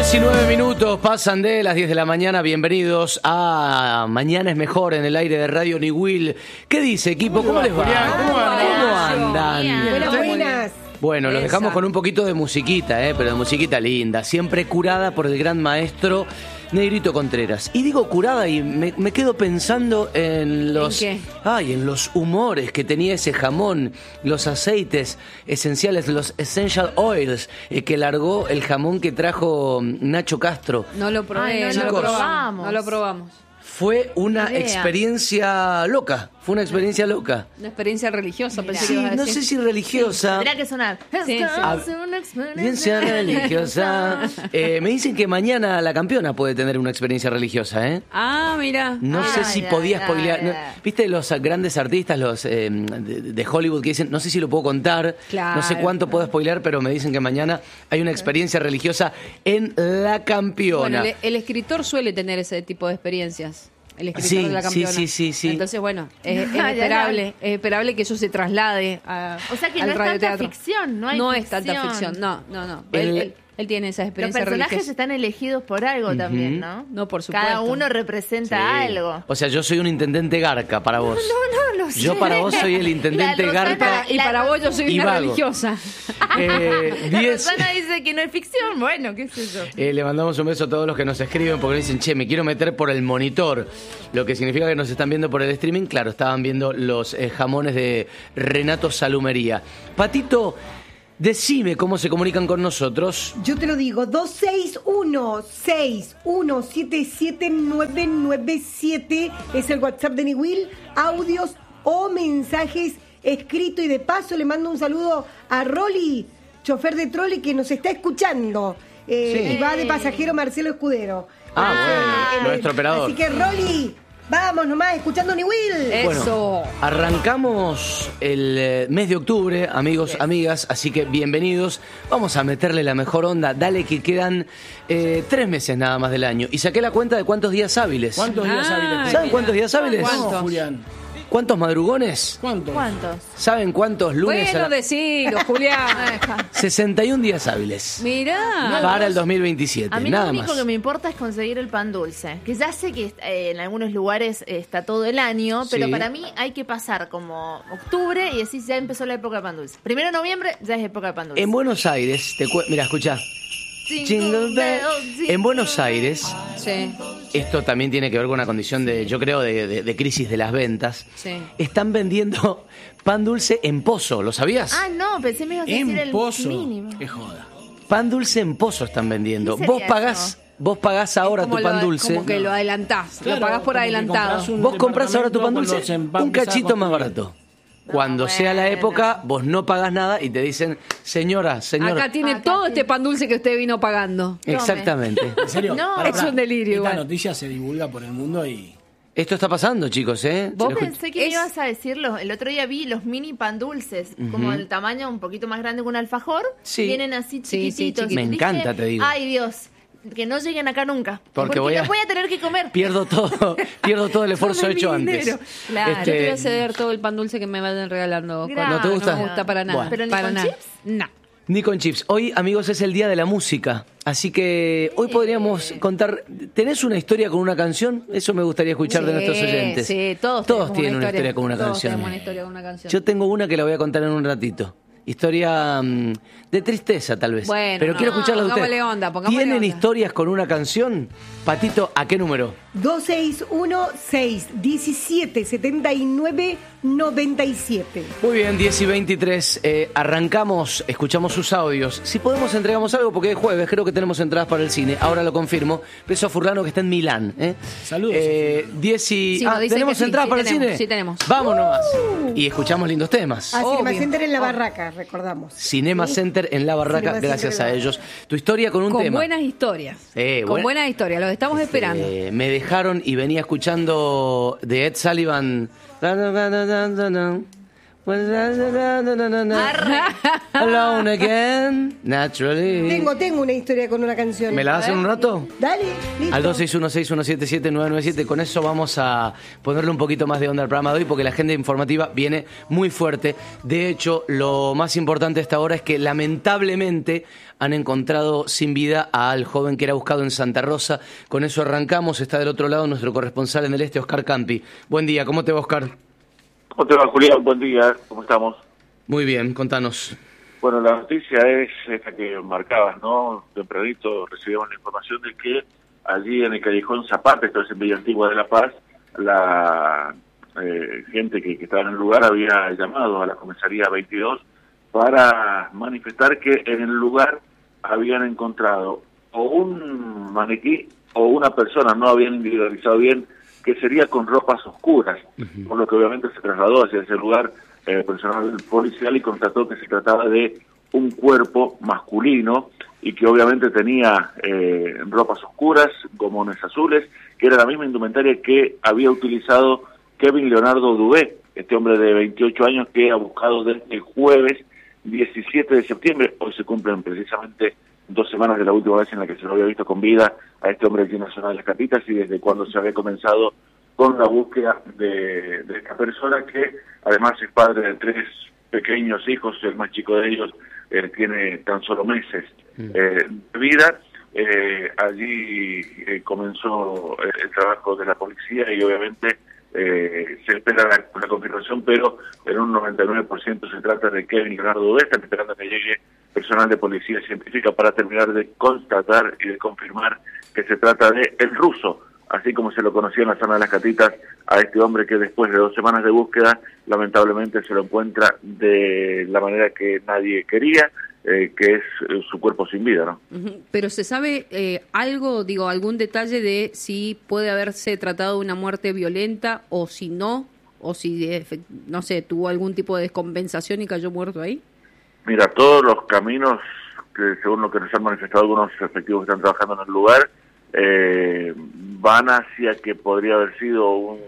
19 minutos pasan de las 10 de la mañana. Bienvenidos a Mañana es Mejor en el aire de Radio Niwil. ¿Qué dice, equipo? ¿Cómo les va? ¿Cómo andan? Buenas. Bueno, los dejamos con un poquito de musiquita, pero de musiquita linda. Siempre curada por el gran maestro Negrito Contreras. Y digo curada y me quedo pensando en los... ¿En qué? Ay, en los humores que tenía ese jamón, los aceites esenciales, los essential oils que largó el jamón que trajo Nacho Castro. No lo probé, Ay, no lo chicos. probamos. No lo probamos. Fue una Idea. experiencia loca. Fue una experiencia loca. Una experiencia religiosa, pensé que Sí, ibas a no decir. sé si religiosa. Tendrá que sonar. Sí, sí. Una Experiencia religiosa. Me dicen que mañana la campeona puede tener una experiencia religiosa, ¿eh? Ah, mira. No sé si podía spoilear. No, ¿viste los grandes artistas, los de Hollywood que dicen, no sé si lo puedo contar, Claro. no sé cuánto puedo spoilear, pero me dicen que mañana hay una experiencia religiosa en la campeona. Bueno, el escritor suele tener ese tipo de experiencias. El escritor Sí, de la sí, campeona. sí. Entonces, bueno, es Ya, esperable que eso se traslade O sea que al no es tanta radioteatro. ficción, no hay No ficción. es tanta ficción, no. Él tiene esa Los experiencia personajes religiosa. están elegidos por algo también, ¿no? No, por supuesto. Cada uno representa Sí. algo. O sea, yo soy un intendente garca para vos. No lo sé. Yo para vos soy el intendente La Rosana- garca. Y para vos yo soy Y una vago. religiosa. La 10. Rosana dice que no es ficción. Bueno, qué sé yo. Le mandamos un beso a todos los que nos escriben porque dicen, che, me quiero meter por el monitor. Lo que significa que nos están viendo por el streaming. Claro, estaban viendo los jamones de Renato Salumería. Patito, decime cómo se comunican con nosotros. Yo te lo digo, 261-6177-997 es el WhatsApp de Niwil, audios o mensajes escritos. Y de paso le mando un saludo a Rolly, chofer de trolley que nos está escuchando. Sí. Y va de pasajero Marcelo Escudero. Bueno, nuestro operador. Así que Rolly, vamos nomás, escuchando Niwil. Eso. Bueno, arrancamos el mes de octubre, amigos, amigas, así que bienvenidos. Vamos a meterle la mejor onda. Dale que quedan 3 meses nada más del año. Y saqué la cuenta de cuántos días hábiles. ¿Cuántos días hábiles? ¿Saben cuántos días hábiles? ¿Cuántos? No, Julián. ¿Cuántos madrugones? ¿Cuántos? ¿Cuántos? ¿Saben cuántos lunes? Bueno, decilo, Julián. 61 días hábiles. Mirá. Para el 2027, A mí nada lo único más. que me importa es conseguir el pan dulce. Que ya sé que en algunos lugares está todo el año, pero Sí. para mí hay que pasar como octubre y decir ya empezó la época del pan dulce. Primero de noviembre ya es época del pan dulce. En Buenos Aires, mira, escucha. Jingle bells, En Buenos Aires, Sí, esto también tiene que ver con una condición de, yo creo, de crisis de las ventas. sí. Están vendiendo pan dulce en Pozo, ¿lo sabías? Ah, no, pensé me ibas a decir En el Pozo. mínimo. Qué joda. Pan dulce en Pozo están vendiendo. ¿Qué sería Vos pagás ahora Como tu pan lo- dulce. Como que lo adelantás, Claro, lo pagás por como que adelantado. compras un Vos comprás ahora tu pan departamento dulce cuando se un empieza a cachito más construir. barato. Cuando sea la bueno. época, vos no pagás nada y te dicen, señora. Acá tiene Acá todo tiene. este pan dulce que usted vino pagando. Exactamente. ¿En serio? No. Es un delirio Esta igual. noticia se divulga por el mundo y... Esto está pasando, chicos, ¿eh? Vos Se lo escu- pensé que me ibas a decirlo. El otro día vi los mini pan dulces, como el tamaño un poquito más grande que un alfajor. Sí. Vienen así Sí, sí, chiquititos. chiquititos. Me Dije, encanta, te digo. Ay, Dios, que no lleguen acá nunca. Porque voy a- los voy a tener que comer. Pierdo todo el esfuerzo Tome mi hecho antes. dinero. Claro. Yo te voy a ceder todo el pan dulce que me vayan regalando. Gracias. ¿No te gusta? No me gusta para nada. Bueno. ¿Pero ni para con nada. chips? No. Ni con chips. Hoy, amigos, es el día de la música. Así que hoy podríamos contar. ¿Tenés una historia con una canción? Eso me gustaría escuchar de nuestros oyentes. Sí, todos tienen una historia con una todos canción. tenemos una historia con una canción. Yo tengo una que la voy a contar en un ratito. Historia de tristeza, tal vez. Bueno, pero no, quiero escucharla de ustedes. pongámosle onda, pongámosle ¿Tienen onda. historias con una canción? Patito, ¿a qué número? 261-617-7997. Muy bien, 10 y 23. Arrancamos, escuchamos sus audios. Si podemos, entregamos algo porque es jueves. Creo que tenemos entradas para el cine. Ahora lo confirmo. Beso a Furlano que está en Milán. Saludos. 10 y... Sí, nos dicen ¿tenemos que sí, entradas sí para el tenemos, cine? sí tenemos. Vamos nomás. Y escuchamos lindos temas. Ah, Cinema Obvio. Center en la Barraca, recordamos. Cinema Center en La Barraca, Cinema gracias Center a en La ellos. Tu historia con un Con tema. buenas historias. Con buenas historias, los estamos esperando. Me dejaron y venía escuchando de Ed Sullivan. Alone again, naturally. Tengo una historia con una canción. ¿Me la das en un rato? Dale, listo. Al 261-617-7997. Con eso vamos a ponerle un poquito más de onda al programa de hoy, porque la agenda informativa viene muy fuerte. De hecho, lo más importante a esta hora es que lamentablemente han encontrado sin vida al joven que era buscado en Santa Rosa. Con eso arrancamos. Está del otro lado nuestro corresponsal en el este, Oscar Campi. Buen día, ¿cómo te va, Oscar? ¿Cómo te va, Julián? Buen día, ¿cómo estamos? Muy bien, contanos. Bueno, la noticia es esta que marcabas, ¿no? Tempranito recibimos la información de que allí en el callejón Zapata, esto es en Villa Antigua de La Paz, la gente que estaba en el lugar había llamado a la comisaría 22 para manifestar que en el lugar habían encontrado o un maniquí o una persona, no habían individualizado bien, que sería con ropas oscuras, por lo que obviamente se trasladó hacia ese lugar personal policial y constató que se trataba de un cuerpo masculino y que obviamente tenía ropas oscuras, gomones azules, que era la misma indumentaria que había utilizado Kevin Leonardo Dubé, este hombre de 28 años que ha buscado desde el jueves 17 de septiembre. Hoy se cumplen precisamente 2 semanas de la última vez en la que se lo había visto con vida a este hombre aquí en la zona de Las Catitas y desde cuando se había comenzado con la búsqueda de esta persona que además es padre de 3 pequeños hijos, el más chico de ellos tiene tan solo meses de vida. Allí comenzó el trabajo de la policía y obviamente se espera la confirmación, pero en un 99% se trata de Kevin Leonardo Dubé. Están esperando que llegue personal de policía científica para terminar de constatar y de confirmar que se trata de el ruso, así como se lo conocía en la zona de Las Catitas, a este hombre que después de 2 semanas de búsqueda, lamentablemente se lo encuentra de la manera que nadie quería, que es su cuerpo sin vida, ¿no? Pero ¿se sabe algo, algún detalle de si puede haberse tratado de una muerte violenta o si no, o si, no sé, tuvo algún tipo de descompensación y cayó muerto ahí? Mira, todos los caminos, que según lo que nos han manifestado algunos efectivos que están trabajando en el lugar, van hacia que podría haber sido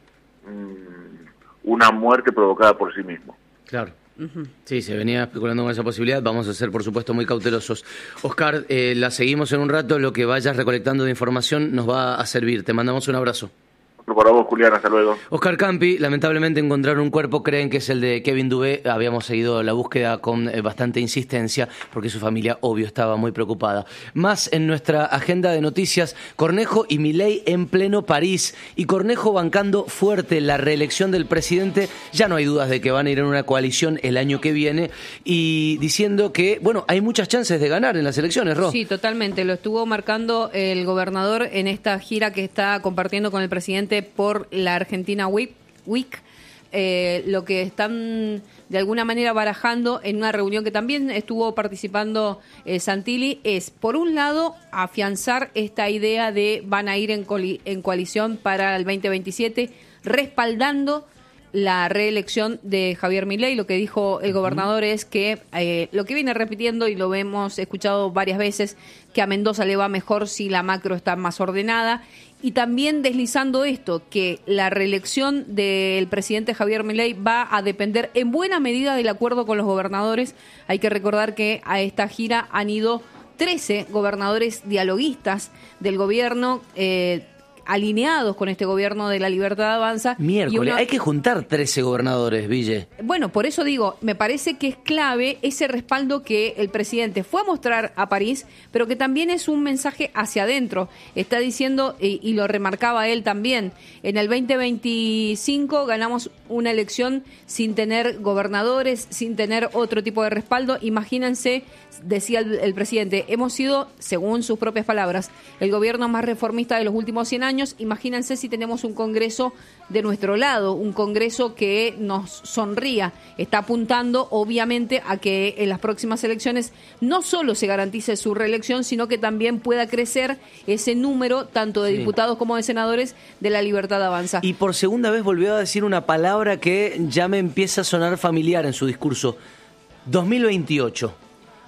una muerte provocada por sí mismo. Claro. Sí, se venía especulando con esa posibilidad. Vamos a ser, por supuesto, muy cautelosos. Oscar, la seguimos en un rato. Lo que vayas recolectando de información nos va a servir. Te mandamos un abrazo. Para vos, Julián, hasta luego. Oscar Campi, lamentablemente encontraron un cuerpo, creen que es el de Kevin Dubé. Habíamos seguido la búsqueda con bastante insistencia porque su familia, obvio, estaba muy preocupada. Más en nuestra agenda de noticias, Cornejo y Milei en pleno París. Y Cornejo bancando fuerte la reelección del presidente. Ya no hay dudas de que van a ir en una coalición el año que viene. Y diciendo que, bueno, hay muchas chances de ganar en las elecciones, Ro. Sí, totalmente. Lo estuvo marcando el gobernador en esta gira que está compartiendo con el presidente por la Argentina Week. Lo que están de alguna manera barajando en una reunión que también estuvo participando Santilli es, por un lado, afianzar esta idea de van a ir en coalición para el 2027, respaldando la reelección de Javier Milei. Lo que dijo el gobernador es que lo que viene repitiendo y lo hemos escuchado varias veces, que a Mendoza le va mejor si la macro está más ordenada, y también deslizando esto, que la reelección del presidente Javier Milei va a depender en buena medida del acuerdo con los gobernadores. Hay que recordar que a esta gira han ido 13 gobernadores dialoguistas del gobierno, alineados con este gobierno de La Libertad Avanza. Miércoles, hay que juntar 13 gobernadores, Ville. Bueno, por eso digo, me parece que es clave ese respaldo que el presidente fue a mostrar a París, pero que también es un mensaje hacia adentro. Está diciendo, y lo remarcaba él también, en el 2025 ganamos una elección sin tener gobernadores, sin tener otro tipo de respaldo. Imagínense, decía el presidente, hemos sido, según sus propias palabras, el gobierno más reformista de los últimos 100 años. Imagínense si tenemos un Congreso de nuestro lado, un Congreso que nos sonría. Está apuntando, obviamente, a que en las próximas elecciones no solo se garantice su reelección, sino que también pueda crecer ese número, tanto de diputados como de senadores, de La Libertad Avanza. Y por segunda vez volvió a decir una palabra que ya me empieza a sonar familiar en su discurso. 2028.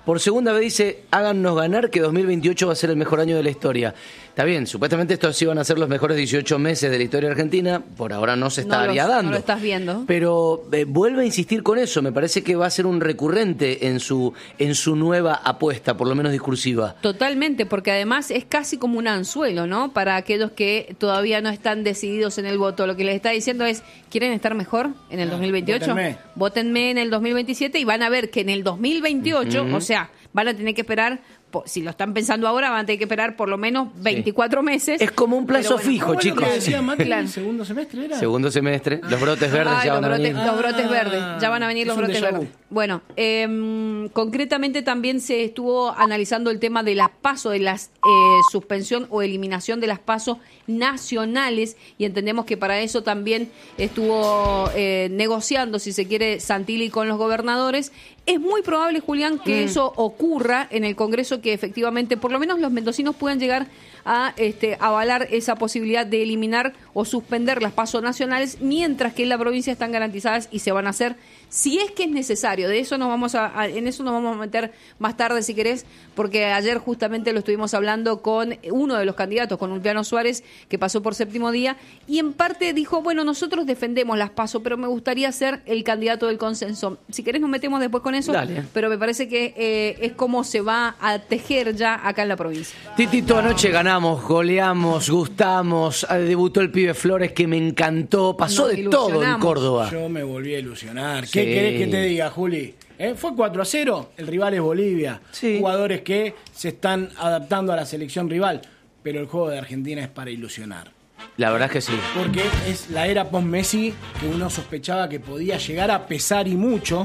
Por segunda vez dice, háganos ganar que 2028 va a ser el mejor año de la historia. Está bien, supuestamente estos sí van a ser los mejores 18 meses de la historia argentina, por ahora no se estaría dando. No lo estás viendo. Pero vuelve a insistir con eso, me parece que va a ser un recurrente en su nueva apuesta, por lo menos discursiva. Totalmente, porque además es casi como un anzuelo, ¿no? Para aquellos que todavía no están decididos en el voto. Lo que les está diciendo es, ¿quieren estar mejor en el 2028? Vótenme en el 2027 y van a ver que en el 2028, o sea, van a tener que esperar, si lo están pensando ahora, van a tener que esperar por lo menos 24 meses. Es como un plazo fijo, chicos. ¿Cómo decía Mati? Claro. ¿Segundo semestre era? Segundo semestre, los brotes verdes ya van a venir. Los brotes verdes, ya van a venir los brotes verdes. Bueno, concretamente también se estuvo analizando el tema de las PASO, de la suspensión o eliminación de las PASO nacionales, y entendemos que para eso también estuvo negociando, si se quiere, Santilli con los gobernadores. Es muy probable, Julián, que eso ocurra en el Congreso, que efectivamente por lo menos los mendocinos puedan llegar a avalar esa posibilidad de eliminar o suspender las PASO nacionales, mientras que en la provincia están garantizadas y se van a hacer si es que es necesario. De eso en eso nos vamos a meter más tarde, si querés, porque ayer justamente lo estuvimos hablando con uno de los candidatos, con Ulpiano Suárez, que pasó por séptimo día, y en parte dijo, bueno, nosotros defendemos las PASO, pero me gustaría ser el candidato del consenso. Si querés nos metemos después con eso. Dale. Pero me parece que es como se va a tejer ya acá en la provincia. Titito, anoche ganamos, goleamos, gustamos, debutó el pibe Flores, que me encantó, pasó Nos de todo en Córdoba. Yo me volví a ilusionar. ¿Qué querés que te diga, Juli? Fue 4-0, el rival es Bolivia. Sí. Jugadores que se están adaptando a la selección rival, pero el juego de Argentina es para ilusionar. La verdad es que sí. Porque es la era post-Messi que uno sospechaba que podía llegar a pesar y mucho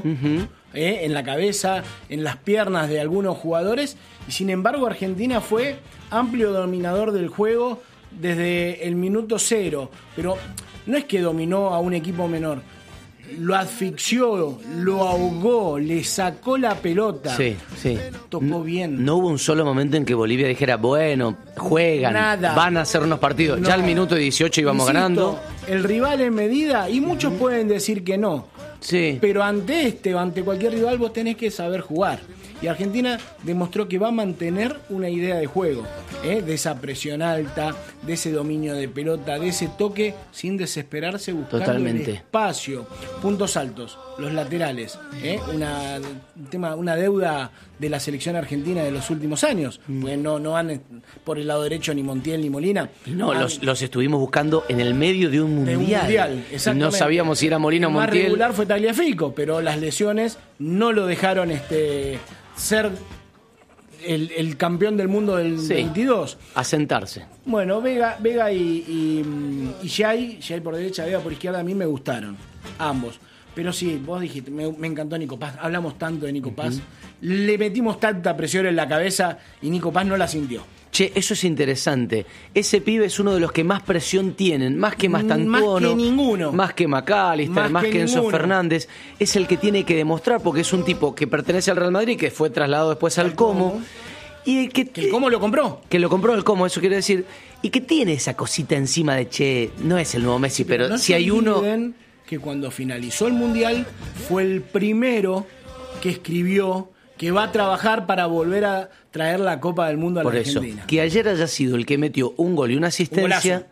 en la cabeza, en las piernas de algunos jugadores, y sin embargo Argentina fue amplio dominador del juego desde el minuto 0, pero no es que dominó a un equipo menor, lo asfixió, lo ahogó, le sacó la pelota. Sí. Tocó bien. No hubo un solo momento en que Bolivia dijera, bueno, juegan, Nada. van a hacernos partidos. No. Ya al minuto 18 íbamos ganando. El rival en medida, y muchos pueden decir que no. Sí. Pero ante cualquier rival vos tenés que saber jugar. Y Argentina demostró que va a mantener una idea de juego, de esa presión alta, de ese dominio de pelota, de ese toque sin desesperarse, buscando Totalmente. el espacio. Puntos altos, los laterales, una deuda de la selección argentina de los últimos años. Pues no van por el lado derecho ni Montiel ni Molina. No, los estuvimos buscando en el medio de un mundial. Exactamente. No sabíamos si era Molina o El más Montiel. regular fue Tagliafico, pero las lesiones no lo dejaron ser el campeón del mundo del 22. A sentarse. Bueno, Vega y Jay por derecha, Vega por izquierda, a mí me gustaron, ambos. Pero sí, vos dijiste, me encantó Nico Paz, hablamos tanto de Nico Paz, le metimos tanta presión en la cabeza y Nico Paz no la sintió. Che, eso es interesante. Ese pibe es uno de los que más presión tienen, más que Mastantuono, más que ninguno, más que McAllister, más que Enzo Fernández. Es el que tiene que demostrar, porque es un tipo que pertenece al Real Madrid, que fue trasladado después al Como. Y que el Como lo compró. Que lo compró el Como, eso quiere decir. Y que tiene esa cosita encima de, che, no es el nuevo Messi, pero no si hay uno... que cuando finalizó el Mundial fue el primero que escribió que va a trabajar para volver a traer la Copa del Mundo a la Argentina. Eso, que ayer haya sido el que metió un gol y una asistencia...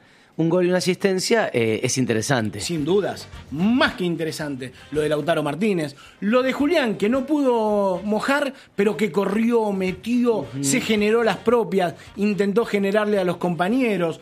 es interesante. Sin dudas, más que interesante. Lo de Lautaro Martínez, lo de Julián, que no pudo mojar, pero que corrió, metió, se generó las propias, intentó generarle a los compañeros.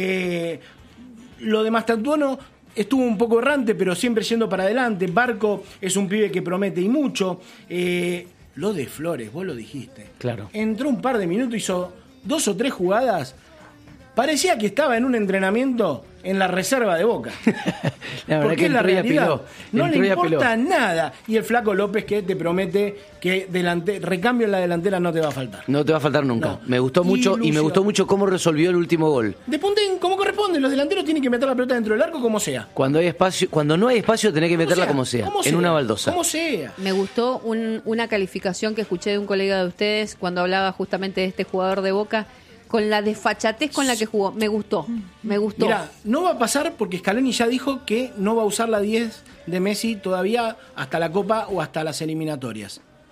Lo de Mastantuono estuvo un poco errante, pero siempre yendo para adelante. Barco es un pibe que promete y mucho. Lo de Flores, vos lo dijiste. Claro. Entró un par de minutos, hizo 2 o 3 jugadas. Parecía que estaba en un entrenamiento en la reserva de Boca. La verdad que en la realidad peló. no le importa nada. Y el Flaco López, que te promete que recambio en la delantera no te va a faltar. No te va a faltar nunca. No. Me gustó mucho y me gustó mucho cómo resolvió el último gol. De puntín, como corresponde. Los delanteros tienen que meter la pelota dentro del arco como sea. Cuando no hay espacio tenés que meterla como sea, en una baldosa. Como sea. Me gustó una calificación que escuché de un colega de ustedes cuando hablaba justamente de este jugador de Boca, con la desfachatez con la que jugó. Me gustó. Mirá, no va a pasar porque Scaloni ya dijo que no va a usar la 10 de Messi todavía hasta la Copa o hasta las eliminatorias.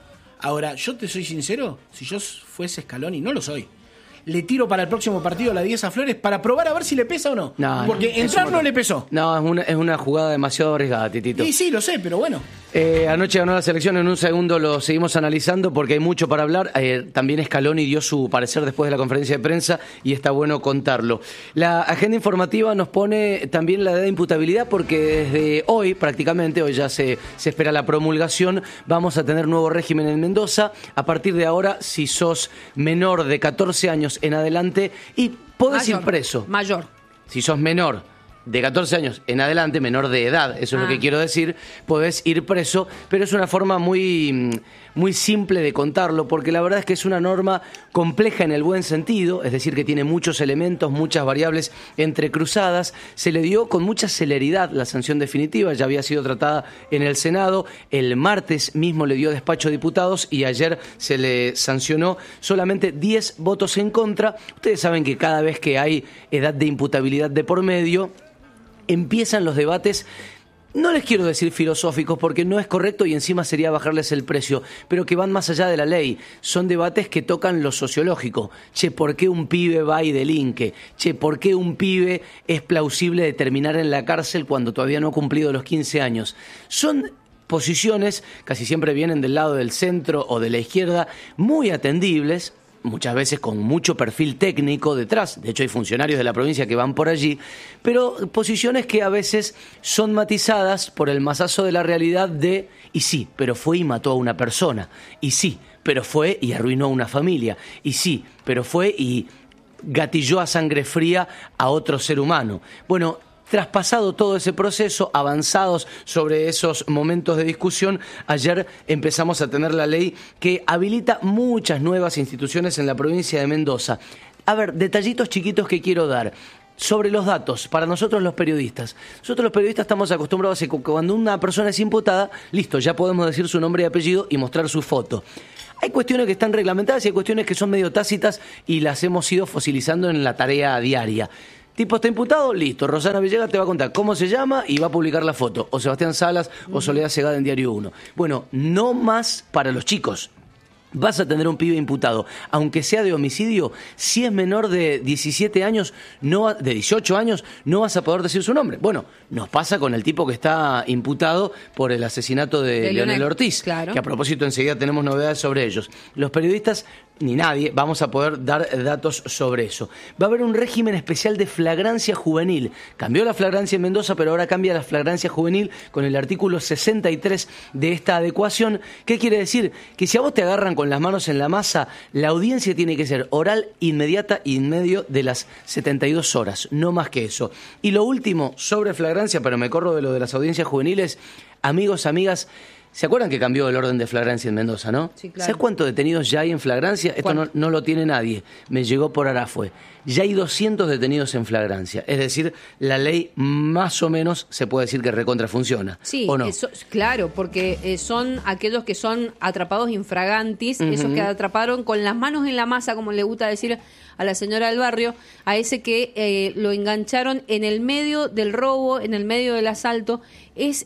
Ahora, yo te soy sincero, si yo fuese Scaloni, no lo soy. Le tiro para el próximo partido la 10 a Flores para probar a ver si le pesa o no. Porque entrar no le pesó. No, es una jugada demasiado arriesgada, Titito. Sí, lo sé, pero bueno. Anoche ganó la selección, en un segundo lo seguimos analizando porque hay mucho para hablar. También Scaloni dio su parecer después de la conferencia de prensa y está bueno contarlo. La agenda informativa nos pone también la edad de imputabilidad porque desde hoy, prácticamente, hoy ya se espera la promulgación, vamos a tener nuevo régimen en Mendoza. A partir de ahora, si sos menor de 14 años en adelante y podés ir preso. Mayor. Si sos menor de 14 años en adelante, menor de edad, eso es lo que quiero decir, podés ir preso, pero es una forma muy simple de contarlo, porque la verdad es que es una norma compleja en el buen sentido, es decir, que tiene muchos elementos, muchas variables entrecruzadas. Se le dio con mucha celeridad la sanción definitiva, ya había sido tratada en el Senado, el martes mismo le dio despacho a diputados y ayer se le sancionó solamente 10 votos en contra. Ustedes saben que cada vez que hay edad de imputabilidad de por medio, empiezan los debates, no les quiero decir filosóficos porque no es correcto y encima sería bajarles el precio, pero que van más allá de la ley. Son debates que tocan lo sociológico. Che, ¿por qué un pibe va y delinque? Che, ¿por qué un pibe es plausible de terminar en la cárcel cuando todavía no ha cumplido los 15 años? Son posiciones, casi siempre vienen del lado del centro o de la izquierda, muy atendibles, muchas veces con mucho perfil técnico detrás, de hecho hay funcionarios de la provincia que van por allí, pero posiciones que a veces son matizadas por el mazazo de la realidad de, y sí, pero fue y mató a una persona, y sí, pero fue y arruinó una familia, y sí, pero fue y gatilló a sangre fría a otro ser humano. Bueno, traspasado todo ese proceso, avanzados sobre esos momentos de discusión, ayer empezamos a tener la ley que habilita muchas nuevas instituciones en la provincia de Mendoza. A ver, detallitos chiquitos que quiero dar. Sobre los datos, para nosotros los periodistas. Nosotros los periodistas estamos acostumbrados a que cuando una persona es imputada, listo, ya podemos decir su nombre y apellido y mostrar su foto. Hay cuestiones que están reglamentadas y hay cuestiones que son medio tácitas y las hemos ido fosilizando en la tarea diaria. Tipo, está imputado, listo. Rosana Villegas te va a contar cómo se llama y va a publicar la foto. O Sebastián Salas o Soledad Segada en Diario 1. Bueno, no más para los chicos. Vas a tener un pibe imputado, aunque sea de homicidio, si es menor de 17 años, de 18 años, no vas a poder decir su nombre. Bueno, nos pasa con el tipo que está imputado por el asesinato de Leonel Ortiz, claro. Que a propósito enseguida tenemos novedades sobre ellos. Los periodistas, ni nadie, vamos a poder dar datos sobre eso. Va a haber un régimen especial de flagrancia juvenil. Cambió la flagrancia en Mendoza, pero ahora cambia la flagrancia juvenil con el artículo 63 de esta adecuación. ¿Qué quiere decir? Que si a vos te agarran con las manos en la masa, la audiencia tiene que ser oral, inmediata y en medio de las 72 horas, no más que eso. Y lo último, sobre flagrancia, pero me corro de lo de las audiencias juveniles, amigos, amigas, ¿se acuerdan que cambió el orden de flagrancia en Mendoza, no? Sí, claro. ¿Sabes cuántos detenidos ya hay en flagrancia? Esto no lo tiene nadie, me llegó por Arafue. Ya hay 200 detenidos en flagrancia, es decir, la ley más o menos se puede decir que recontra funciona, sí, ¿o no? Eso, claro, porque son aquellos que son atrapados infragantis, esos que atraparon con las manos en la masa, como le gusta decir a la señora del barrio, a ese que lo engancharon en el medio del robo, en el medio del asalto. Es,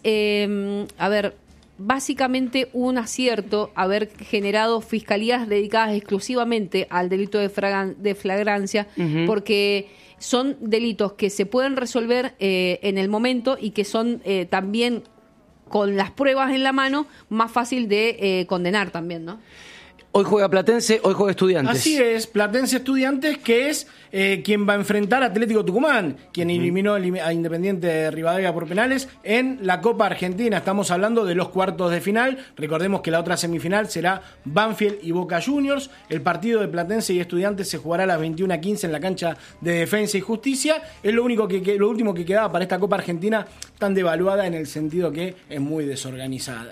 básicamente un acierto haber generado fiscalías dedicadas exclusivamente al delito de flagrancia, porque son delitos que se pueden resolver en el momento y que son también, con las pruebas en la mano, más fácil de condenar también, ¿no? Hoy juega Platense, hoy juega Estudiantes. Así es, Platense Estudiantes, que es quien va a enfrentar a Atlético Tucumán, quien eliminó a Independiente de Rivadavia por penales en la Copa Argentina. Estamos hablando de los cuartos de final. Recordemos que la otra semifinal será Banfield y Boca Juniors. El partido de Platense y Estudiantes se jugará a las 21:15 en la cancha de Defensa y Justicia. Es lo último que quedaba para esta Copa Argentina, tan devaluada en el sentido que es muy desorganizada.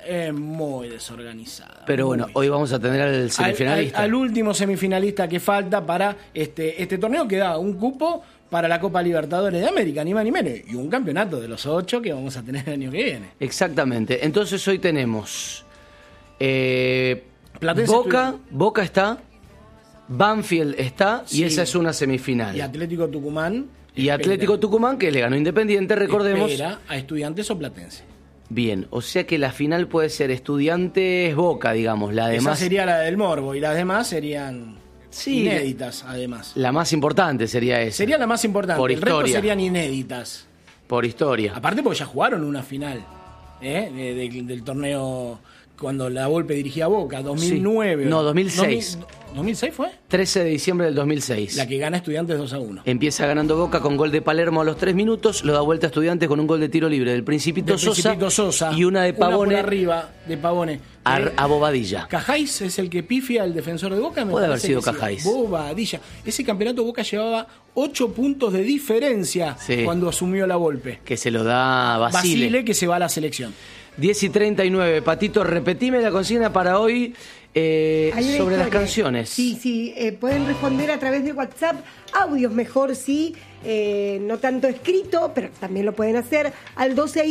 Pero bueno, hoy vamos a tener al semifinalista. Al último semifinalista que falta para este torneo, que da un cupo para la Copa Libertadores de América, ni más ni menos, y un campeonato de los 8 que vamos a tener el año que viene. Exactamente. Entonces hoy tenemos Platense, Boca está, Banfield está, sí, y esa es una semifinal. Y Atlético Tucumán. Y Atlético Tucumán, que le ganó Independiente, recordemos. Espera a Estudiantes o Platense. Bien, o sea que la final puede ser Estudiantes-Boca, digamos. La Esa demás sería la del morbo y las demás serían inéditas, además. La más importante sería esa. Sería la más importante. Por el resto historia. serían inéditas. Por historia. Aparte porque ya jugaron una final del torneo cuando la Volpe dirigía a Boca, 2009. Sí. No, 2006. ¿2006 fue? 13 de diciembre del 2006. La que gana Estudiantes 2-1. Empieza ganando Boca con gol de Palermo a los 3 minutos, lo da vuelta a Estudiantes con un gol de tiro libre del Principito Sosa y una de Pavone. Una por arriba de Pavone. A Bobadilla. Cajáis es el que pifia al defensor de Boca. Puede haber sido Cajáis. Bobadilla. Ese campeonato Boca llevaba 8 puntos de diferencia cuando asumió la Volpe. Que se lo da Basile, que se va a la selección. 10:39. Patito, repetime la consigna para hoy sobre las canciones. Sí, pueden responder a través de WhatsApp, audios mejor, no tanto escrito, pero también lo pueden hacer al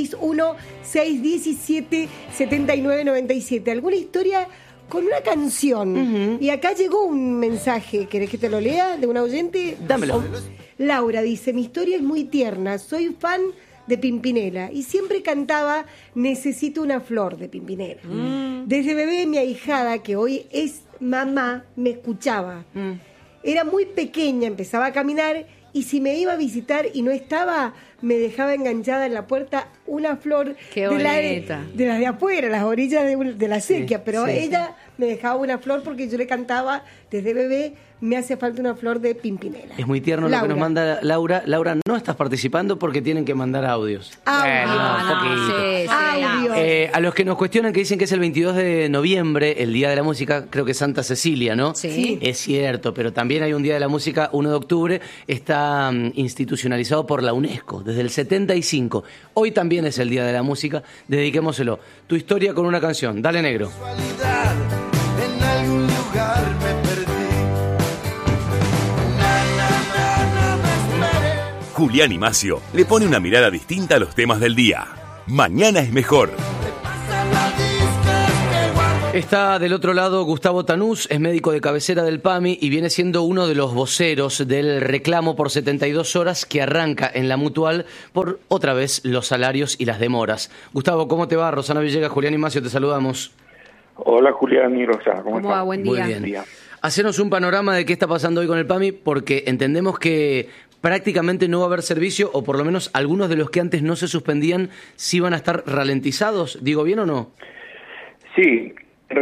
261-617-7997. ¿Alguna historia con una canción? Y acá llegó un mensaje, ¿querés que te lo lea? ¿De un oyente? Dámelo. Laura dice, mi historia es muy tierna, soy fan de Pimpinela y siempre cantaba Necesito una flor de Pimpinela. Desde bebé mi ahijada, que hoy es mamá, me escuchaba. Era muy pequeña, empezaba a caminar y si me iba a visitar y no estaba, me dejaba enganchada en la puerta una flor Qué de bonita. de las de afuera, las orillas de la sequía, pero sí, ella me dejaba una flor porque yo le cantaba desde bebé, me hace falta una flor de Pimpinela. Es muy tierno lo que nos manda Laura. Laura, no estás participando porque tienen que mandar audios. A los que nos cuestionan, que dicen que es el 22 de noviembre, el Día de la Música, creo que es Santa Cecilia, ¿no? Sí. Es cierto, pero también hay un Día de la Música, 1 de octubre, está institucionalizado por la UNESCO desde el 75. Hoy también es el Día de la Música, dediquémoselo. Tu historia con una canción, dale negro. En algún lugar me perdí. Julián y Macio le pone una mirada distinta a los temas del día. Mañana es mejor. Está del otro lado Gustavo Tanús, es médico de cabecera del PAMI y viene siendo uno de los voceros del reclamo por 72 horas que arranca en la Mutual por otra vez los salarios y las demoras. Gustavo, ¿cómo te va? Rosana Villegas, Julián y Macio, te saludamos. Hola Julián y Rosa, ¿cómo ¿Cómo va? estás? Buen Muy día. bien. Hacernos un panorama de qué está pasando hoy con el PAMI, porque entendemos que prácticamente no va a haber servicio, o por lo menos algunos de los que antes no se suspendían sí van a estar ralentizados. ¿Digo bien o no? Sí.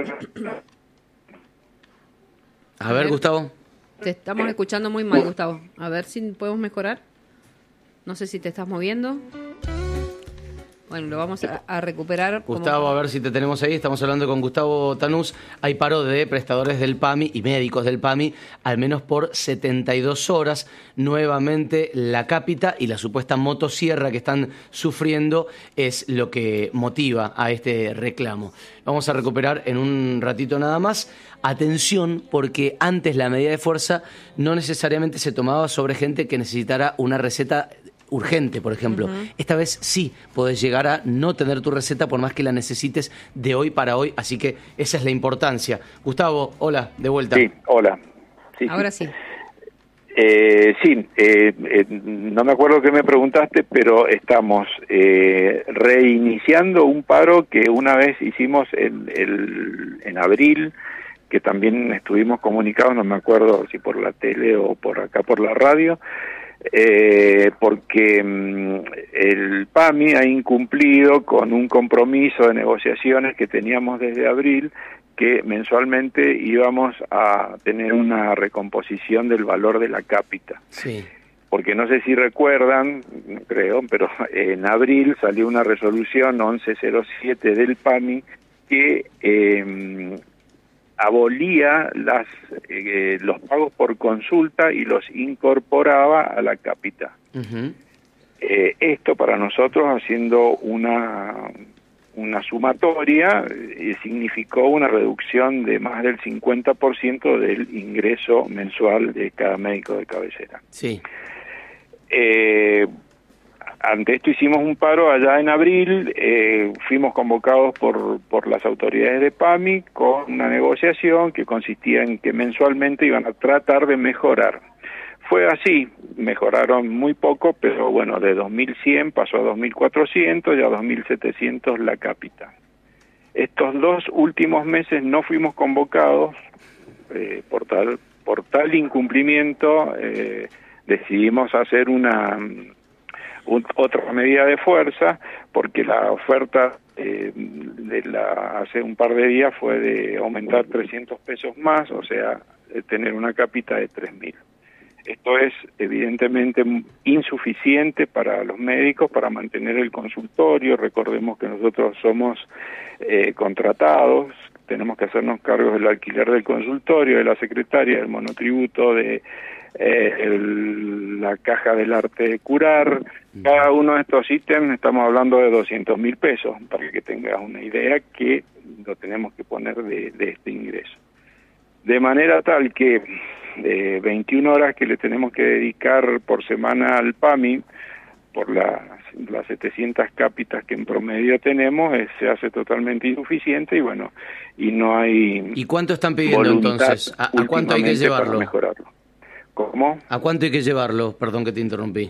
A ver, Gustavo. Te estamos escuchando muy mal, Gustavo. A ver si podemos mejorar. No sé si te estás moviendo. Bueno, lo vamos a recuperar. Gustavo, a ver si te tenemos ahí. Estamos hablando con Gustavo Tanús. Hay paro de prestadores del PAMI y médicos del PAMI, al menos por 72 horas. Nuevamente, la cápita y la supuesta motosierra que están sufriendo es lo que motiva a este reclamo. Vamos a recuperar en un ratito nada más. Atención, porque antes la medida de fuerza no necesariamente se tomaba sobre gente que necesitara una receta urgente, por ejemplo. Esta vez sí podés llegar a no tener tu receta por más que la necesites de hoy para hoy, así que esa es la importancia. Gustavo, hola, de vuelta. Sí, hola. Sí, Ahora sí. No me acuerdo qué me preguntaste, pero estamos reiniciando un paro que una vez hicimos en abril, que también estuvimos comunicados, no me acuerdo si por la tele o por acá por la radio, porque el PAMI ha incumplido con un compromiso de negociaciones que teníamos desde abril, que mensualmente íbamos a tener una recomposición del valor de la cápita. Sí. Porque no sé si recuerdan, no creo, pero en abril salió una resolución 1107 del PAMI que abolía los pagos por consulta y los incorporaba a la cápita. Esto para nosotros, haciendo una sumatoria, significó una reducción de más del 50% del ingreso mensual de cada médico de cabecera. Sí. Ante esto hicimos un paro allá en abril, fuimos convocados por las autoridades de PAMI con una negociación que consistía en que mensualmente iban a tratar de mejorar. fue así, mejoraron muy poco, pero bueno, de 2.100 pasó a 2.400 y a 2.700 la cápita. Estos 2 últimos meses no fuimos convocados por tal incumplimiento, decidimos hacer otra medida de fuerza, porque la oferta hace un par de días fue de aumentar 300 pesos más, o sea, de tener una cápita de 3.000. Esto es evidentemente insuficiente para los médicos para mantener el consultorio. Recordemos que nosotros somos contratados, tenemos que hacernos cargos del alquiler del consultorio, de la secretaria, del monotributo, de la caja del arte de curar. Cada uno de estos ítems estamos hablando de 200.000 pesos, para que tengas una idea que lo tenemos que poner de este ingreso. De manera tal que 21 horas que le tenemos que dedicar por semana al PAMI, por las 700 cápitas que en promedio tenemos, se hace totalmente insuficiente y bueno, y no hay... ¿Y cuánto están pidiendo entonces? ¿A cuánto hay que llevarlo? Para mejorarlo. ¿Cómo? ¿A cuánto hay que llevarlo? Perdón que te interrumpí.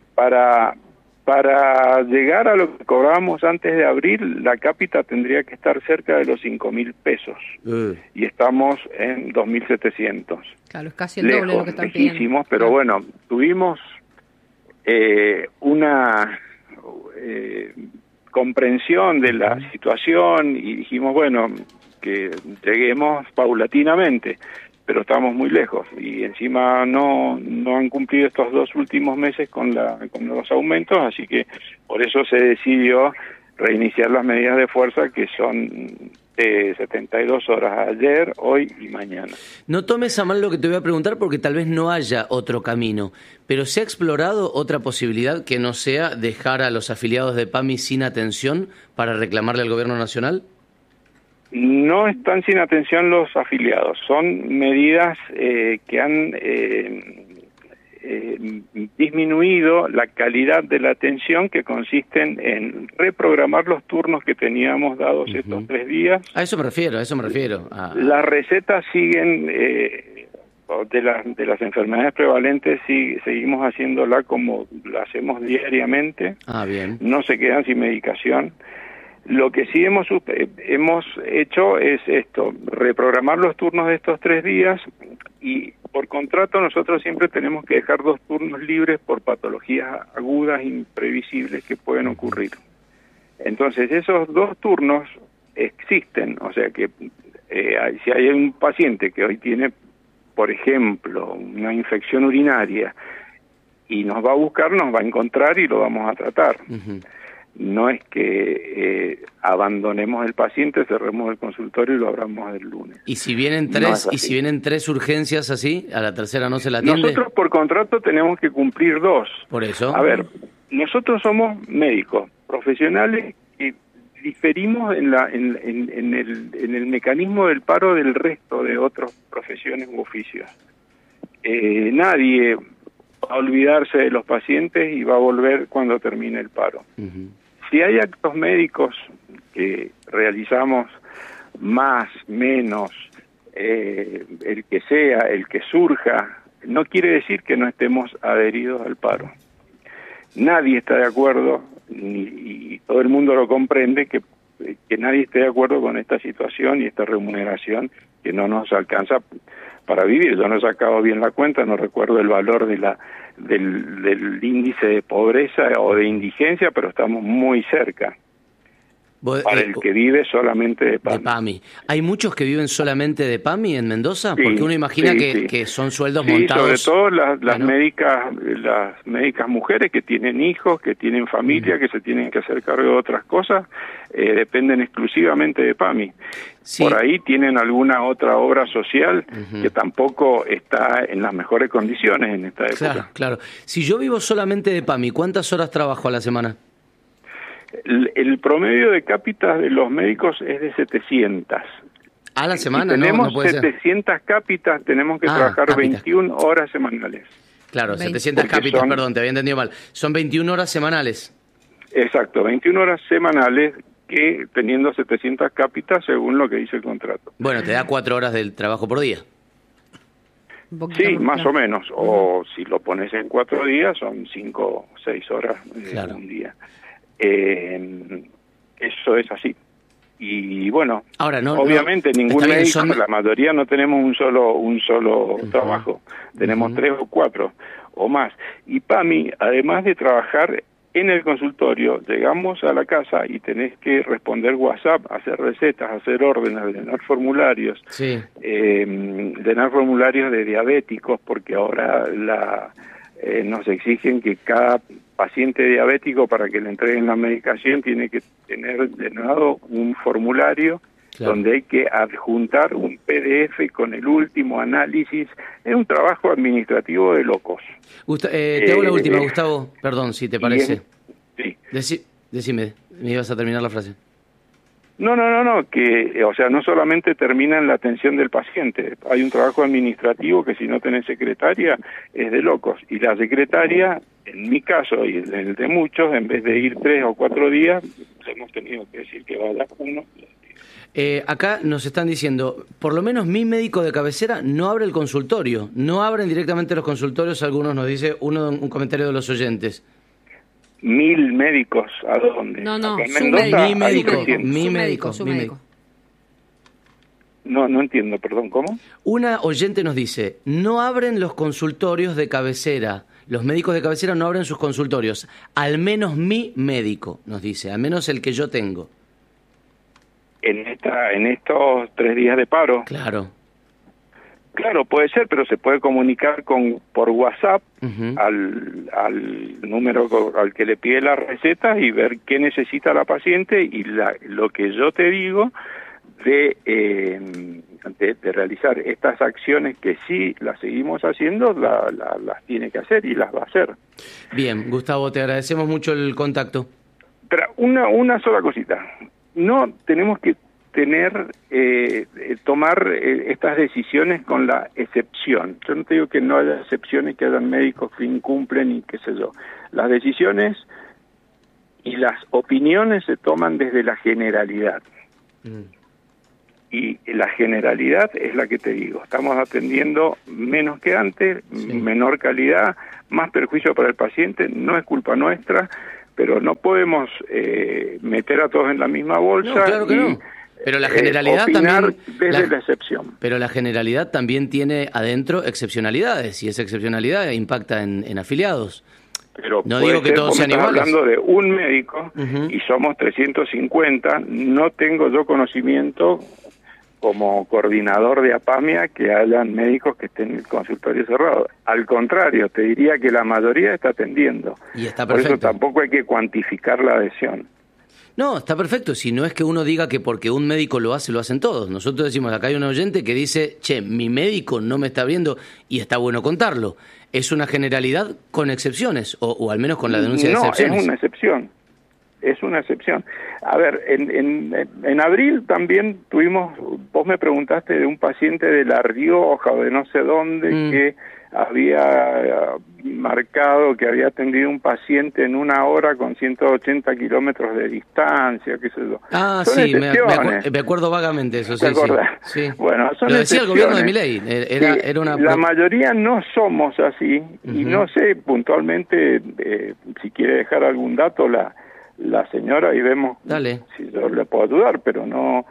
Para llegar a lo que cobrábamos antes de abril, la cápita tendría que estar cerca de los 5.000 pesos. Y estamos en 2.700. Claro, es casi el doble de lo que están pidiendo. Pero bueno, tuvimos una comprensión de la situación y dijimos, bueno, que lleguemos paulatinamente, pero estamos muy lejos y encima no han cumplido estos 2 últimos meses con los aumentos, así que por eso se decidió reiniciar las medidas de fuerza, que son 72 horas, ayer, hoy y mañana. No tomes a mal lo que te voy a preguntar, porque tal vez no haya otro camino, pero ¿se ha explorado otra posibilidad que no sea dejar a los afiliados de PAMI sin atención para reclamarle al gobierno nacional? No están sin atención los afiliados, son medidas que han disminuido la calidad de la atención, que consisten en reprogramar los turnos que teníamos dados estos 3 días. A eso me refiero. Las recetas siguen, de las enfermedades prevalentes, seguimos haciéndola como la hacemos diariamente. Bien. No se quedan sin medicación. Lo que sí hemos hecho es esto, reprogramar los turnos de estos 3 días, y por contrato nosotros siempre tenemos que dejar 2 turnos libres por patologías agudas imprevisibles que pueden ocurrir. Entonces esos 2 turnos existen, o sea que si hay un paciente que hoy tiene, por ejemplo, una infección urinaria y nos va a buscar, nos va a encontrar y lo vamos a tratar. No es que abandonemos el paciente, cerremos el consultorio y lo abramos el lunes. ¿Y si vienen 3 urgencias así, a la tercera no se la atiende? Nosotros por contrato tenemos que cumplir 2. Por eso. A ver, nosotros somos médicos profesionales y diferimos en el mecanismo del paro del resto de otras profesiones u oficios. Nadie va a olvidarse de los pacientes y va a volver cuando termine el paro. Si hay actos médicos que realizamos más, menos, el que sea, el que surja, no quiere decir que no estemos adheridos al paro. Nadie está de acuerdo, y todo el mundo lo comprende, que nadie esté de acuerdo con esta situación y esta remuneración que no nos alcanza para vivir. Yo no he sacado bien la cuenta, no recuerdo el valor del índice de pobreza o de indigencia, pero estamos muy cerca. Para el que vive solamente de PAMI. ¿Hay muchos que viven solamente de PAMI en Mendoza? Porque uno imagina que son sueldos montados. Sobre todo las médicas mujeres que tienen hijos, que tienen familia, que se tienen que hacer cargo de otras cosas, dependen exclusivamente de PAMI. Por ahí tienen alguna otra obra social que tampoco está en las mejores condiciones en esta época. Claro. Si yo vivo solamente de PAMI, ¿cuántas horas trabajo a la semana? El promedio de cápitas de los médicos es de 700. ¿A la semana? Si tenemos no puede 700 cápitas, tenemos que trabajar cápitas. 21 horas semanales. Claro, 700 cápitas, perdón, te había entendido mal. Son 21 horas semanales. Exacto, 21 horas semanales, que teniendo 700 cápitas según lo que dice el contrato. Bueno, te da 4 horas del trabajo por día. Un poquito Sí, más claro. o menos. O si lo pones en 4 días, son 5 o 6 horas Claro. un día. Eso es así. Y bueno, Ahora, obviamente ningún está bien, médico, la mayoría no tenemos un solo trabajo, tenemos 3 o 4 o más. Y PAMI, además de trabajar en el consultorio, llegamos a la casa y tenés que responder WhatsApp, hacer recetas, hacer órdenes, llenar formularios, Sí. llenar formularios de diabéticos, porque ahora nos exigen que cada paciente diabético, para que le entreguen la medicación, tiene que tener llenado un formulario. Claro. Donde hay que adjuntar un PDF con el último análisis. Es un trabajo administrativo de locos. Te hago la última, Gustavo. Perdón, si te parece. Sí. Decime, me ibas a terminar la frase. No, que, o sea, no solamente termina en la atención del paciente, hay un trabajo administrativo que si no tenés secretaria es de locos. Y la secretaria, en mi caso y en el de muchos, en vez de ir 3 o 4 días, le hemos tenido que decir que vaya 1. Acá nos están diciendo, por lo menos mi médico de cabecera no abre el consultorio, no abren directamente los consultorios, algunos nos dice, un comentario de los oyentes. 1000 médicos, ¿a dónde? No, Acá en su Mendoza hay médico. 300. Su médico. No entiendo, perdón, ¿cómo? Una oyente nos dice, no abren los consultorios de cabecera, los médicos de cabecera no abren sus consultorios, al menos mi médico, nos dice, al menos el que yo tengo. En estos 3 días de paro. Claro. Claro, puede ser, pero se puede comunicar por WhatsApp Uh-huh. al número al que le pide la receta y ver qué necesita la paciente y lo que yo te digo de realizar estas acciones que sí las seguimos haciendo, las tiene que hacer y las va a hacer. Bien, Gustavo, te agradecemos mucho el contacto. Pero una sola cosita, no tenemos que tomar estas decisiones con la excepción. Yo no te digo que no haya excepciones, que hayan médicos que incumplen y qué sé yo. Las decisiones y las opiniones se toman desde la generalidad. Y la generalidad es la que te digo. Estamos atendiendo menos que antes, menor calidad, más perjuicio para el paciente, no es culpa nuestra, pero no podemos meter a todos en la misma bolsa. No, claro que no. Pero la generalidad también desde la excepción. Pero la generalidad también tiene adentro excepcionalidades y esa excepcionalidad impacta en afiliados. Pero no digo que todos sean iguales. Hablando de un médico y somos 350, no tengo yo conocimiento como coordinador de APAMIA que hayan médicos que estén en el consultorio cerrado. Al contrario, te diría que la mayoría está atendiendo. Y está perfecto. Por eso tampoco hay que cuantificar la adhesión. No, está perfecto. Si no es que uno diga que porque un médico lo hace, lo hacen todos. Nosotros decimos, acá hay un oyente que dice, che, mi médico no me está viendo y está bueno contarlo. ¿Es una generalidad con excepciones o al menos con la denuncia de excepciones? No, es una excepción. Es una excepción. A ver, en abril también tuvimos, vos me preguntaste de un paciente de La Rioja o de no sé dónde que había marcado que había atendido un paciente en 1 hora con 180 kilómetros de distancia, qué sé yo. Ah, son sí, me acuerdo vagamente eso. ¿Te acordás? Sí. Bueno, son lo decía el gobierno de Milei. Era una... La mayoría no somos así, y no sé puntualmente si quiere dejar algún dato la señora y vemos si yo le puedo ayudar, pero no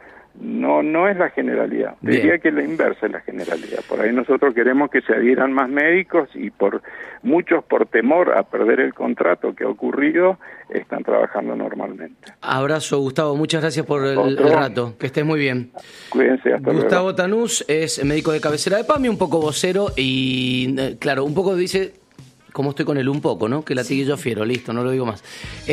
es la generalidad. Bien. Diría que la inversa es la generalidad. Por ahí nosotros queremos que se adhieran más médicos y muchos por temor a perder el contrato que ha ocurrido están trabajando normalmente. Abrazo, Gustavo. Muchas gracias por el rato. Que estés muy bien. Cuídense, hasta luego. Gustavo Tanús es médico de cabecera de PAMI, un poco vocero y, claro, un poco dice... Como estoy con él un poco, ¿no? Que latiguillo fiero, listo, no lo digo más.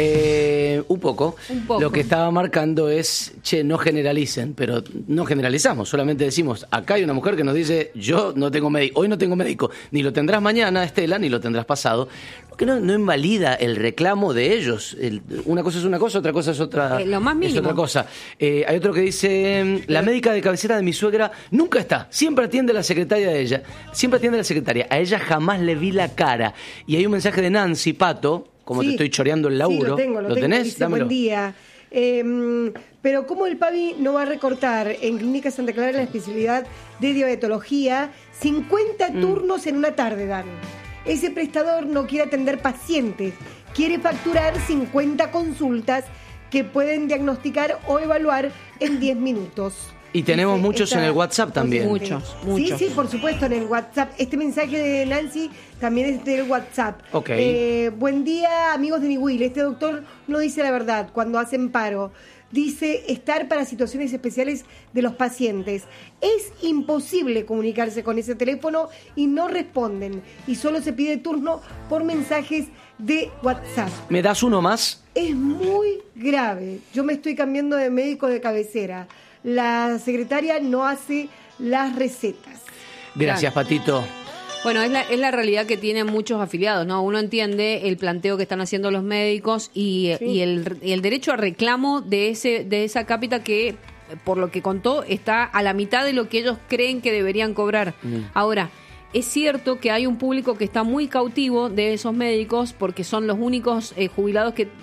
Un poco. Lo que estaba marcando es, che, no generalicen, pero no generalizamos, solamente decimos, acá hay una mujer que nos dice, yo no tengo médico, hoy no tengo médico, ni lo tendrás mañana, Estela, ni lo tendrás pasado. Que no invalida el reclamo de ellos. Una cosa es una cosa, otra cosa es otra, lo más mínimo. es otra cosa. Hay otro que dice, la médica de cabecera de mi suegra nunca está, siempre atiende a la secretaria de ella, siempre atiende a la secretaria, a ella jamás le vi la cara. Y hay un mensaje de Nancy Pato, como te estoy choreando el laburo. Sí, lo tengo. ¿Lo tenés? Dice, Dámelo. buen día. Pero ¿cómo el PAMI no va a recortar en Clínica Santa Clara la especialidad de diabetología? 50 turnos en una tarde dan. Ese prestador no quiere atender pacientes, quiere facturar 50 consultas que pueden diagnosticar o evaluar en 10 minutos. Y tenemos muchos en el WhatsApp también. Muchos. Sí, por supuesto, en el WhatsApp. Este mensaje de Nancy también es del WhatsApp. Ok. Buen día, amigos de Niwil. Este doctor no dice la verdad cuando hacen paro. Dice estar para situaciones especiales de los pacientes. Es imposible comunicarse con ese teléfono y no responden. Y solo se pide turno por mensajes de WhatsApp. ¿Me das uno más? Es muy grave. Yo me estoy cambiando de médico de cabecera. La secretaria no hace las recetas. Gracias, Patito. Bueno, es la realidad que tienen muchos afiliados, ¿no? Uno entiende el planteo que están haciendo los médicos y el derecho a reclamo de esa cápita que, por lo que contó, está a la mitad de lo que ellos creen que deberían cobrar. Ahora, es cierto que hay un público que está muy cautivo de esos médicos porque son los únicos jubilados que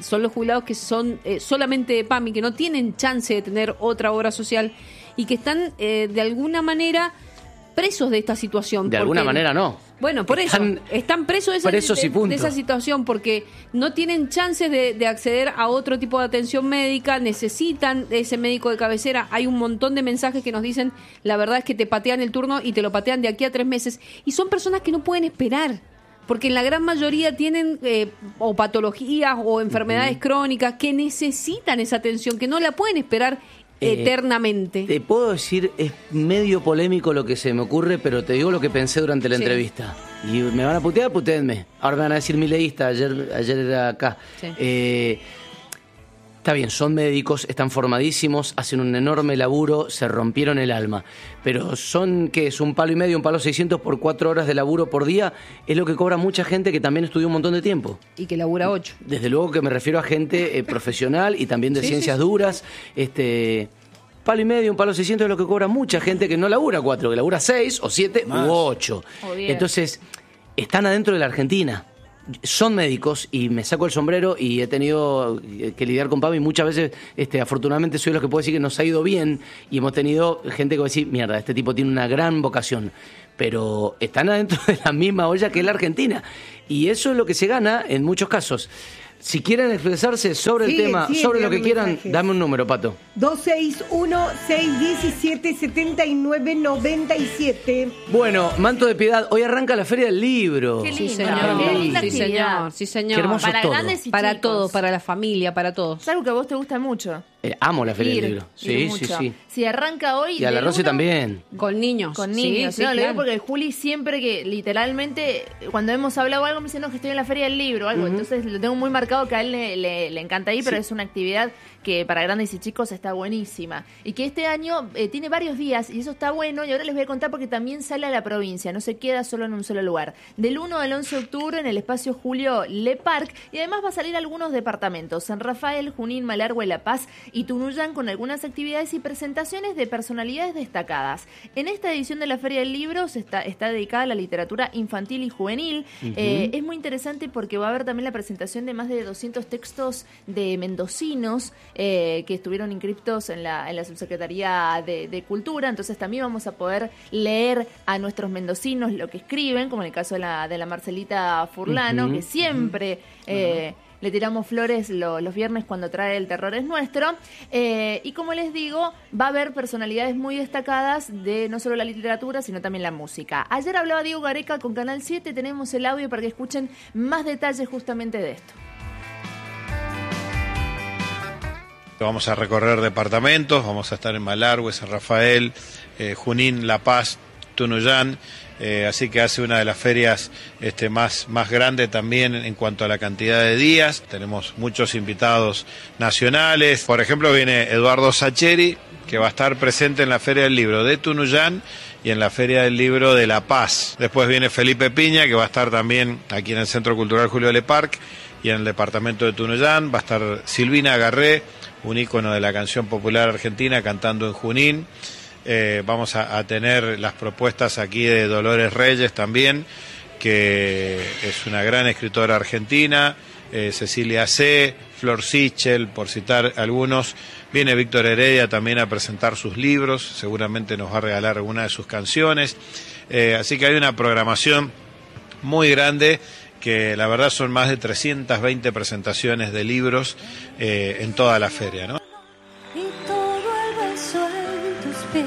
son solamente de PAMI, que no tienen chance de tener otra obra social y que están de alguna manera presos de esta situación. De alguna manera no. Bueno, por están presos de esa situación porque no tienen chances de acceder a otro tipo de atención médica, necesitan ese médico de cabecera. Hay un montón de mensajes que nos dicen, la verdad es que te patean el turno y te lo patean de aquí a 3 meses. Y son personas que no pueden esperar, porque en la gran mayoría tienen o patologías o enfermedades crónicas que necesitan esa atención, que no la pueden esperar eternamente. Te puedo decir, es medio polémico lo que se me ocurre, pero te digo lo que pensé durante la entrevista. Y me van a putear, putéenme. Ahora me van a decir mileísta, ayer era acá. Sí. Está bien, son médicos, están formadísimos, hacen un enorme laburo, se rompieron el alma. Pero son, ¿qué es? Un palo y medio, un palo 600 por 4 horas de laburo por día. Es lo que cobra mucha gente que también estudió un montón de tiempo. Y que labura 8. Desde luego que me refiero a gente profesional y también de ciencias duras. Palo y medio, un palo 600 es lo que cobra mucha gente que no labura 4, que labura 6 o 7 u 8. Entonces, están adentro de la Argentina. Son médicos y me saco el sombrero y he tenido que lidiar con PAMI muchas veces. Afortunadamente soy los que puedo decir que nos ha ido bien y hemos tenido gente que va a decir, mierda, este tipo tiene una gran vocación, pero están adentro de la misma olla que la Argentina y eso es lo que se gana en muchos casos. Si quieren expresarse sobre el tema, sobre lo que quieran, dame un número, Pato. 261-617-7997. Bueno, Manto de Piedad, hoy arranca la Feria del Libro. Qué lindo. Sí, señor. Qué linda Sí, señor. Sí, señor. Qué hermoso para todo. grandes y Para chicos. todo, para la familia, para todos. Es algo que a vos te gusta mucho. Amo la Feria Ir, del Libro. ir Sí, mucho. sí, sí. Si arranca hoy... Y a la del Rosy 1 también. Con niños. Con niños, Sí, no, sí, lo digo claro. porque Juli siempre que literalmente cuando hemos hablado algo me dice no, que estoy en la Feria del Libro o algo, entonces lo tengo muy marcado que a él le encanta ir, pero es una actividad que para grandes y chicos está buenísima y que este año tiene varios días y eso está bueno y ahora les voy a contar porque también sale a la provincia, no se queda solo en un solo lugar. Del 1 al 11 de octubre en el espacio Julio Le Parc y además va a salir a algunos departamentos, San Rafael, Junín, Malargüe, La Paz y Tunuyán con algunas actividades y presentaciones de personalidades destacadas. En esta edición de la Feria del Libro está dedicada a la literatura infantil y juvenil. Es muy interesante porque va a haber también la presentación de más de 200 textos de mendocinos que estuvieron inscriptos en la Subsecretaría de Cultura, entonces también vamos a poder leer a nuestros mendocinos lo que escriben, como en el caso de la Marcelita Furlano, que siempre... le tiramos flores los viernes cuando trae El Terror es Nuestro. Y como les digo, va a haber personalidades muy destacadas de no solo la literatura, sino también la música. Ayer hablaba Diego Gareca con Canal 7, tenemos el audio para que escuchen más detalles justamente de esto. Vamos a recorrer departamentos, vamos a estar en Malargüe, San Rafael, Junín, La Paz, Tunuyán. Así que hace una de las ferias más grande también en cuanto a la cantidad de días. Tenemos muchos invitados nacionales. Por ejemplo, viene Eduardo Sacheri, que va a estar presente en la Feria del Libro de Tunuyán y en la Feria del Libro de La Paz. Después viene Felipe Piña, que va a estar también aquí en el Centro Cultural Julio Le Parc y en el departamento de Tunuyán. Va a estar Silvina Garré, un ícono de la canción popular argentina, cantando en Junín. Vamos a tener las propuestas aquí de Dolores Reyes también, que es una gran escritora argentina, Cecilia C., Flor Sichel, por citar algunos. Viene Víctor Heredia también a presentar sus libros, seguramente nos va a regalar alguna de sus canciones. Así que hay una programación muy grande, que la verdad son más de 320 presentaciones de libros en toda la feria, ¿no? Y todo el beso en tus pies.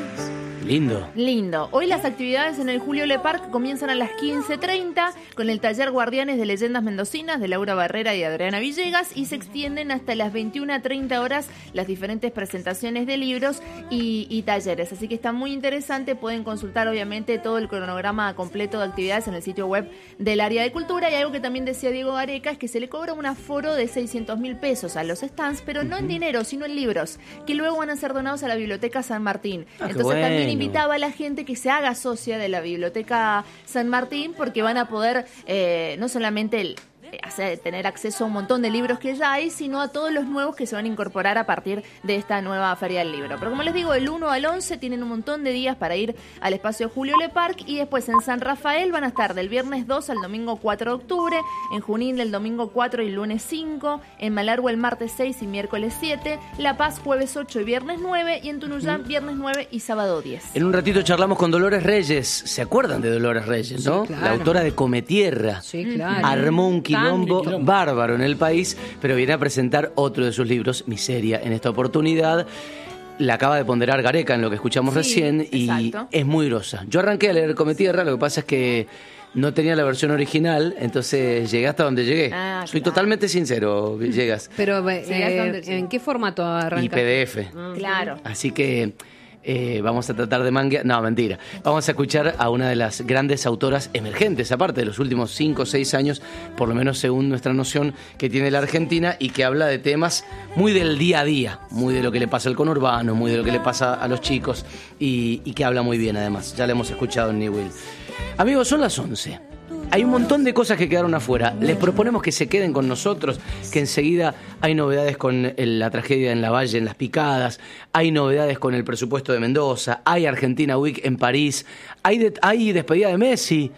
Lindo. Lindo. Hoy las actividades en el Julio Le Parc comienzan a las 15:30 con el taller Guardianes de Leyendas Mendocinas de Laura Barrera y Adriana Villegas, y se extienden hasta las 21:30 horas las diferentes presentaciones de libros y talleres. Así que está muy interesante. Pueden consultar obviamente todo el cronograma completo de actividades en el sitio web del área de cultura. Y algo que también decía Diego Gareca es que se le cobra un aforo de 600.000 pesos a los stands, pero no en dinero, sino en libros, que luego van a ser donados a la Biblioteca San Martín. Entonces bueno. También invitaba a la gente que se haga socia de la Biblioteca San Martín, porque van a poder no solamente tener acceso a un montón de libros que ya hay, sino a todos los nuevos que se van a incorporar a partir de esta nueva Feria del Libro. Pero como les digo, del 1 al 11 tienen un montón de días para ir al espacio Julio Le Parc, y después en San Rafael van a estar del viernes 2 al domingo 4 de octubre, en Junín del domingo 4 y lunes 5, en Malargüe el martes 6 y miércoles 7, La Paz jueves 8 y viernes 9, y en Tunuyán viernes 9 y sábado 10. En un ratito charlamos con Dolores Reyes. ¿Se acuerdan de Dolores Reyes, no? Sí, claro. La autora de Cometierra. Sí, claro. Armó un quilombo Quilombo. bárbaro en el país, pero viene a presentar otro de sus libros, Miseria, en esta oportunidad. La acaba de ponderar Gareca en lo que escuchamos Sí, recién, y exacto. es muy grosa. Yo arranqué a leer Cometierra, lo que pasa es que no tenía la versión original, entonces llegué hasta donde llegué. Soy Claro. totalmente sincero, Villegas. Pero, sí. ¿en qué formato Y arranca? PDF. Claro. Así que vamos a tratar de manguear. No, mentira. Vamos a escuchar a una de las grandes autoras emergentes, aparte de los últimos 5 o 6 años, por lo menos según nuestra noción que tiene la Argentina, y que habla de temas muy del día a día, muy de lo que le pasa al conurbano, muy de lo que le pasa a los chicos, y que habla muy bien además. Ya la hemos escuchado en Newell. Amigos, son las 11. Hay un montón de cosas que quedaron afuera. Les proponemos que se queden con nosotros, que enseguida hay novedades con la tragedia en Lavalle, en Las Picadas, hay novedades con el presupuesto de Mendoza, hay Argentina Week en París, hay despedida de Messi.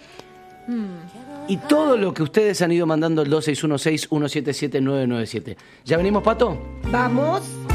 Y todo lo que ustedes han ido mandando al 2616-177-997. ¿Ya venimos, Pato? Vamos.